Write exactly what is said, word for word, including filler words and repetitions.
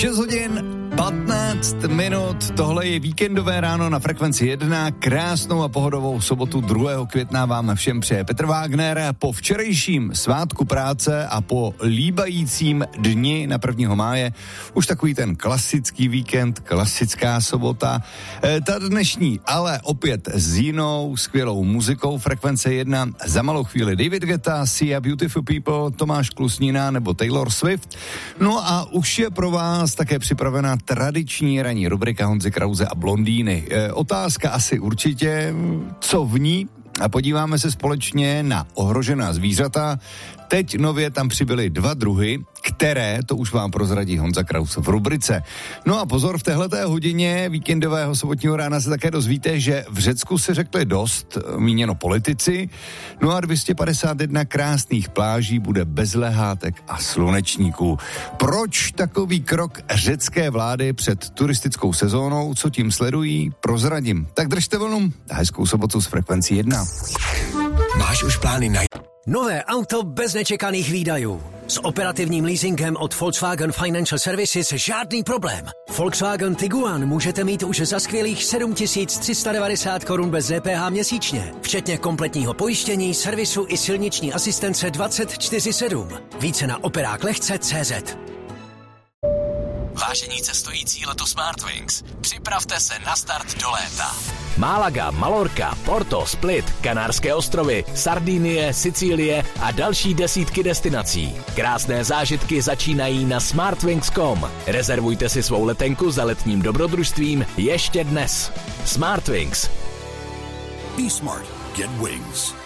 šest hodin patnáct minut, tohle je víkendové ráno na Frekvenci jedna, krásnou a pohodovou sobotu druhého května vám všem přeje Petr Wagner. Po včerejším svátku práce a po líbajícím dni na prvního máje už takový ten klasický víkend, klasická sobota. E, ta dnešní, ale opět s jinou skvělou muzikou Frekvence jedna. Za malou chvíli David Guetta, Sia, Beautiful People, Tomáš Klusnina nebo Taylor Swift. No a už je pro vás také připravena tradiční ranní rubrika Honzy Krause a Blondýny. E, otázka asi určitě, co v ní? A podíváme se společně na ohrožená zvířata. Teď nově tam přibyly dva druhy, které, to už vám prozradí Honza Kraus v rubrice. No a pozor, v téhleté hodině víkendového sobotního rána se také dozvíte, že v Řecku se řekli dost, míněno politici, no a dvě stě padesát jedna krásných pláží bude bez lehátek a slunečníků. Proč takový krok řecké vlády před turistickou sezónou, co tím sledují, prozradím. Tak držte vlnu a hezkou sobotu s Frekvencí jedna. Máš už plány na... Nové auto bez nečekaných výdajů. S operativním leasingem od Volkswagen Financial Services žádný problém. Volkswagen Tiguan můžete mít už za skvělých sedm tisíc tři sta devadesát korun bez D P H měsíčně, včetně kompletního pojištění, servisu i silniční asistence dvacet čtyři sedm. Více na operák lehce tečka cé zet. Vážení cestující letu Smartwings, připravte se na start do léta. Málaga, Malorka, Porto, Split, Kanárské ostrovy, Sardinie, Sicílie a další desítky destinací. Krásné zážitky začínají na smartwings tečka com. Rezervujte si svou letenku za letním dobrodružstvím ještě dnes. Smartwings. Be smart. Get wings.